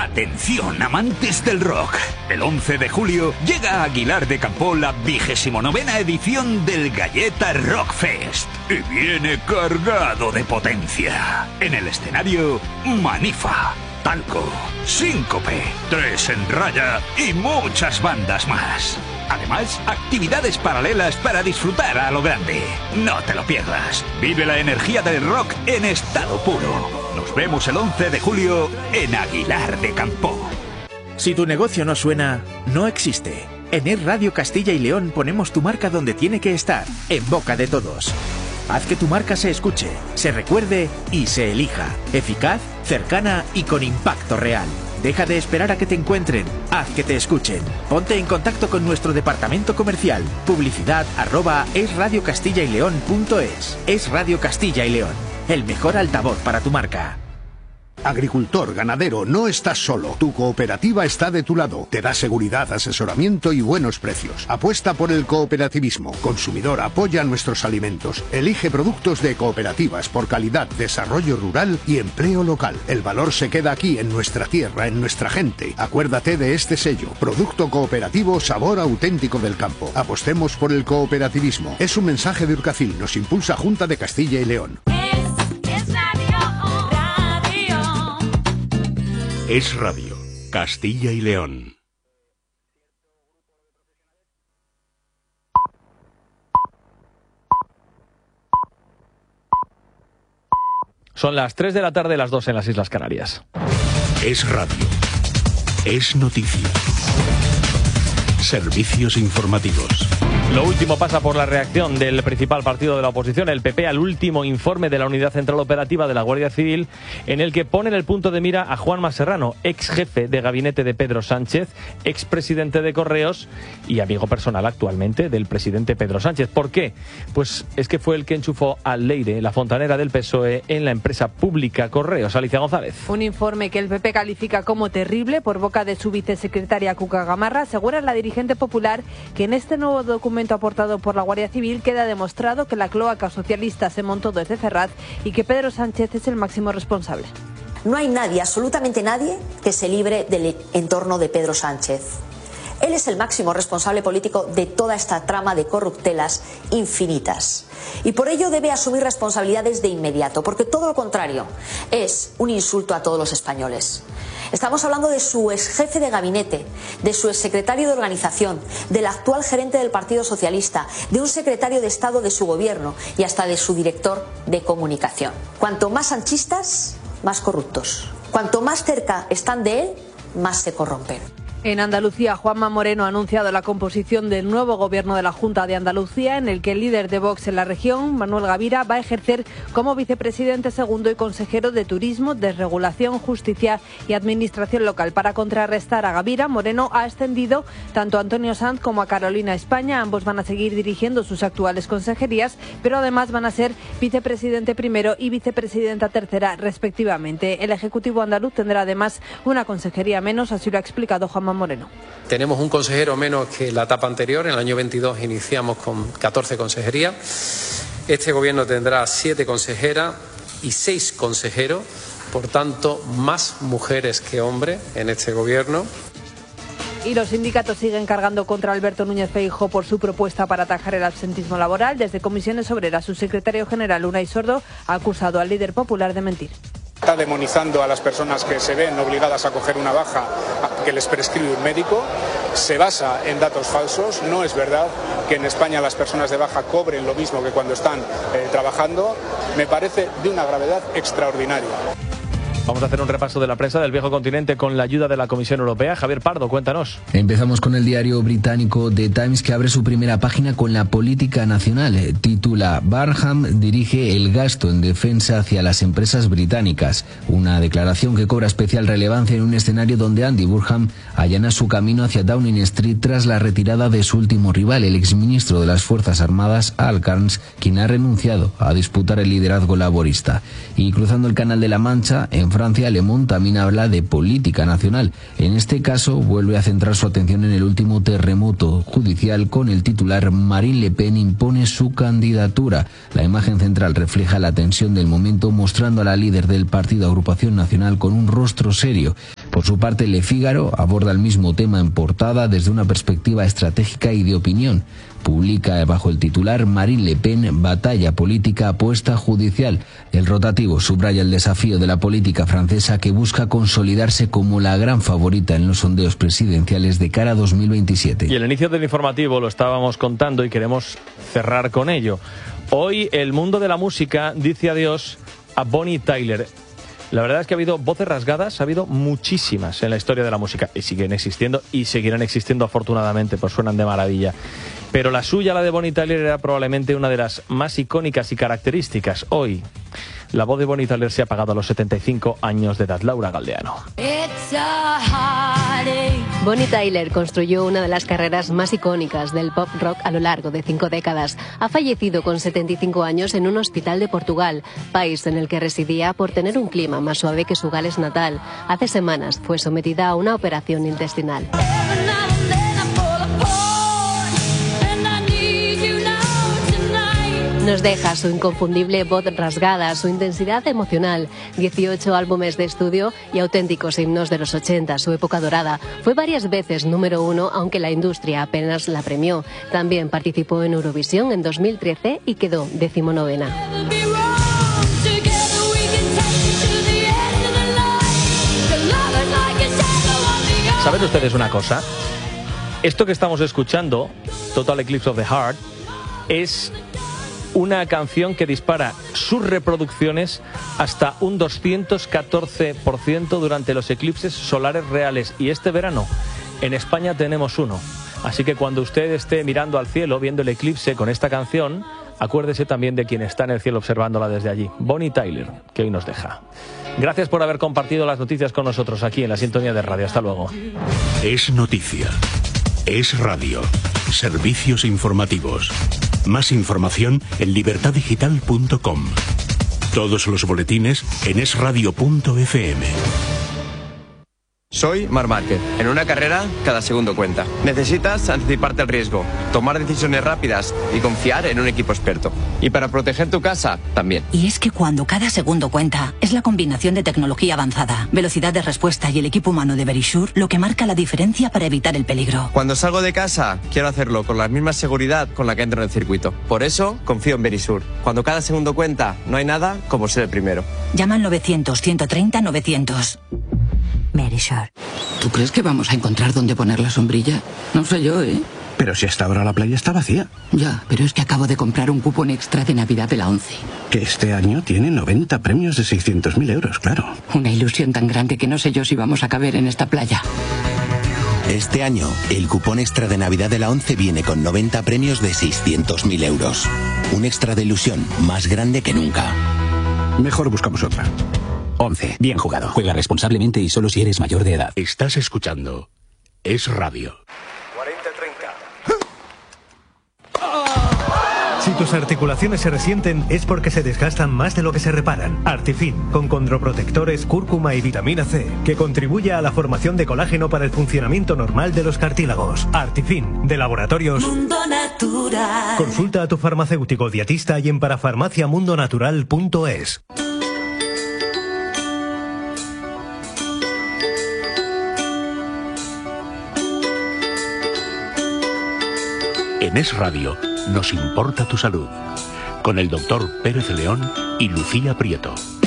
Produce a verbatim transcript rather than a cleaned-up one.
Atención, amantes del rock. El once de julio llega a Aguilar de Campoo la vigésimo novena edición del Galleta Rock Fest. Y viene cargado de potencia. En el escenario, Manifa, Talco, Síncope, Tres en Raya y muchas bandas más. Además, actividades paralelas para disfrutar a lo grande. No te lo pierdas. Vive la energía del rock en estado puro. Nos vemos el once de julio en Aguilar de Campoo. Si tu negocio no suena, no existe. En Es Radio Castilla y León ponemos tu marca donde tiene que estar, en boca de todos. Haz que tu marca se escuche, se recuerde y se elija. Eficaz, cercana y con impacto real. Deja de esperar a que te encuentren, haz que te escuchen. Ponte en contacto con nuestro departamento comercial. Publicidad arroba esradiocastillaileón.es. Es Radio Castilla y León, el mejor altavoz para tu marca. Agricultor, ganadero, no estás solo. Tu cooperativa está de tu lado. Te da seguridad, asesoramiento y buenos precios. Apuesta por el cooperativismo. Consumidor, apoya nuestros alimentos. Elige productos de cooperativas por calidad, desarrollo rural y empleo local. El valor se queda aquí, en nuestra tierra, en nuestra gente. Acuérdate de este sello. Producto cooperativo, sabor auténtico del campo. Apostemos por el cooperativismo. Es un mensaje de Urcacil. Nos impulsa Junta de Castilla y León. Es Radio Castilla y León. Son las tres de la tarde, las dos en las Islas Canarias. Es Radio. Es noticia. Servicios informativos. Lo último pasa por la reacción del principal partido de la oposición, el P P, al último informe de la Unidad Central Operativa de la Guardia Civil, en el que pone en el punto de mira a Juanma Serrano, ex jefe de gabinete de Pedro Sánchez, ex presidente de Correos y amigo personal actualmente del presidente Pedro Sánchez. ¿Por qué? Pues es que fue el que enchufó al Leire, la fontanera del P S O E, en la empresa pública Correos. Alicia González. Un informe que el P P califica como terrible por boca de su vicesecretaria Cuca Gamarra. Asegura la dirigente popular que en este nuevo documento aportado por la Guardia Civil queda demostrado que la cloaca socialista se montó desde Ferraz y que Pedro Sánchez es el máximo responsable. No hay nadie, absolutamente nadie, que se libre del entorno de Pedro Sánchez. Él es el máximo responsable político de toda esta trama de corruptelas infinitas. Y por ello debe asumir responsabilidades de inmediato, porque todo lo contrario es un insulto a todos los españoles. Estamos hablando de su ex jefe de gabinete, de su ex secretario de organización, del actual gerente del Partido Socialista, de un secretario de Estado de su gobierno y hasta de su director de comunicación. Cuanto más sanchistas, más corruptos. Cuanto más cerca están de él, más se corrompen. En Andalucía, Juanma Moreno ha anunciado la composición del nuevo gobierno de la Junta de Andalucía, en el que el líder de Vox en la región, Manuel Gavira, va a ejercer como vicepresidente segundo y consejero de Turismo, Desregulación, Justicia y Administración Local. Para contrarrestar a Gavira, Moreno ha extendido tanto a Antonio Sanz como a Carolina España. Ambos van a seguir dirigiendo sus actuales consejerías, pero además van a ser vicepresidente primero y vicepresidenta tercera, respectivamente. El Ejecutivo andaluz tendrá además una consejería menos, así lo ha explicado Juanma Moreno. Tenemos un consejero menos que la etapa anterior. En el año veintidós iniciamos con catorce consejerías. Este gobierno tendrá siete consejeras y seis consejeros, por tanto, más mujeres que hombres en este gobierno. Y los sindicatos siguen cargando contra Alberto Núñez Feijóo por su propuesta para atajar el absentismo laboral. Desde Comisiones Obreras, su secretario general, Unai Sordo, ha acusado al líder popular de mentir. Está demonizando a las personas que se ven obligadas a coger una baja que les prescribe un médico. Se basa en datos falsos. No es verdad que en España las personas de baja cobren lo mismo que cuando están eh, trabajando. Me parece de una gravedad extraordinaria. Vamos a hacer un repaso de la prensa del viejo continente con la ayuda de la Comisión Europea. Javier Pardo, cuéntanos. Empezamos con el diario británico The Times, que abre su primera página con la política nacional. Titula: Barham dirige el gasto en defensa hacia las empresas británicas. Una declaración que cobra especial relevancia en un escenario donde Andy Burnham allana su camino hacia Downing Street tras la retirada de su último rival, el exministro de las Fuerzas Armadas, Al Cairns, quien ha renunciado a disputar el liderazgo laborista. Y cruzando el Canal de la Mancha, en Francia, Le Monde también habla de política nacional. En este caso, vuelve a centrar su atención en el último terremoto judicial con el titular: Marine Le Pen impone su candidatura. La imagen central refleja la tensión del momento, mostrando a la líder del partido Agrupación Nacional con un rostro serio. Por Por su parte, Le Figaro aborda el mismo tema en portada desde una perspectiva estratégica y de opinión. Publica bajo el titular Marine Le Pen, batalla política, apuesta judicial. El rotativo subraya el desafío de la política francesa, que busca consolidarse como la gran favorita en los sondeos presidenciales de cara a dos mil veintisiete. Y el inicio del informativo lo estábamos contando y queremos cerrar con ello. Hoy el mundo de la música dice adiós a Bonnie Tyler. La verdad es que ha habido voces rasgadas, ha habido muchísimas en la historia de la música, y siguen existiendo y seguirán existiendo afortunadamente, pues suenan de maravilla. Pero la suya, la de Bonnie Tyler, era probablemente una de las más icónicas y características. Hoy, la voz de Bonnie Tyler se ha apagado a los setenta y cinco años de edad. Laura Galdeano. Bonnie Tyler construyó una de las carreras más icónicas del pop rock a lo largo de cinco décadas. Ha fallecido con setenta y cinco años en un hospital de Portugal, país en el que residía por tener un clima más suave que su Gales natal. Hace semanas fue sometida a una operación intestinal. Nos deja su inconfundible voz rasgada, su intensidad emocional, dieciocho álbumes de estudio y auténticos himnos de los ochenta, su época dorada. Fue varias veces número uno, aunque la industria apenas la premió. También participó en Eurovisión en dos mil trece y quedó decimonovena. ¿Saben ustedes una cosa? Esto que estamos escuchando, Total Eclipse of the Heart, es una canción que dispara sus reproducciones hasta un doscientos catorce por ciento durante los eclipses solares reales. Y este verano en España tenemos uno. Así que cuando usted esté mirando al cielo, viendo el eclipse con esta canción, acuérdese también de quien está en el cielo observándola desde allí. Bonnie Tyler, que hoy nos deja. Gracias por haber compartido las noticias con nosotros aquí en la sintonía de radio. Hasta luego. Es noticia. Es radio. Servicios informativos. Más información en libertad digital punto com. Todos los boletines en es radio punto efe eme. Soy Marc Márquez. En una carrera, cada segundo cuenta. Necesitas anticiparte al riesgo, tomar decisiones rápidas y confiar en un equipo experto. Y para proteger tu casa, también. Y es que cuando cada segundo cuenta, es la combinación de tecnología avanzada, velocidad de respuesta y el equipo humano de Verisure lo que marca la diferencia para evitar el peligro. Cuando salgo de casa, quiero hacerlo con la misma seguridad con la que entro en el circuito. Por eso, confío en Verisure. Cuando cada segundo cuenta, no hay nada como ser el primero. Llama al novecientos, ciento treinta, novecientos. Verisure. ¿Tú crees que vamos a encontrar dónde poner la sombrilla? No sé yo, ¿eh? Pero si hasta ahora la playa está vacía. Ya, pero es que acabo de comprar un cupón extra de Navidad de la ONCE. Que este año tiene noventa premios de seiscientos mil euros, claro. Una ilusión tan grande que no sé yo si vamos a caber en esta playa. Este año, el cupón extra de Navidad de la ONCE viene con noventa premios de seiscientos mil euros. Un extra de ilusión más grande que nunca. Mejor buscamos otra. once. Bien jugado. Juega responsablemente y solo si eres mayor de edad. Estás escuchando Es Radio. cuarenta treinta. Si tus articulaciones se resienten es porque se desgastan más de lo que se reparan. Artifin, con condroprotectores, cúrcuma y vitamina C, que contribuye a la formación de colágeno para el funcionamiento normal de los cartílagos. Artifin, de Laboratorios Mundo Natural. Consulta a tu farmacéutico dietista y en parafarmacia mundo natural punto es. En Es Radio nos importa tu salud, con el doctor Pérez León y Lucía Prieto.